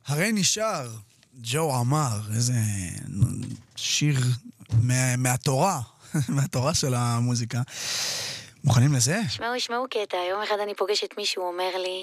הרי נשאר, ג'ו עמר, איזה שיר מהתורה, מהתורה של המוזיקה. מוכנים לזה? שמעו קטע, יום אחד אני פוגשת מישהו, אומר לי,